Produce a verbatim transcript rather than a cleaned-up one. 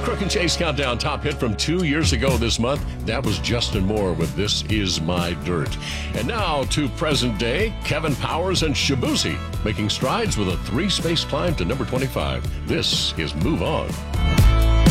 Crook and Chase Countdown top hit from two years ago this month. That was Justin Moore with This Is My Dirt. And now to present day, Kevin Powers and Shabuzi making strides with a three-space climb to number twenty-five. This is Move On.